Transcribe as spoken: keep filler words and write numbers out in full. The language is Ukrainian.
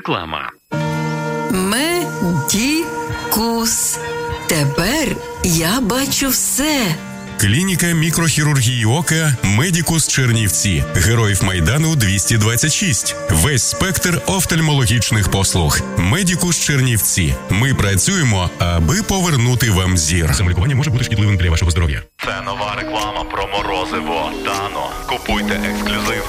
Реклама. Медікус. Тепер я бачу все. Клініка мікрохірургії ока «Медікус Чернівці». Героїв Майдану двісті двадцять шість. Весь спектр офтальмологічних послуг. «Медікус Чернівці». Ми працюємо, аби повернути вам зір. Самолікування може бути шкідливим для вашого здоров'я. Це нова реклама про морозиво Дано. Купуйте ексклюзив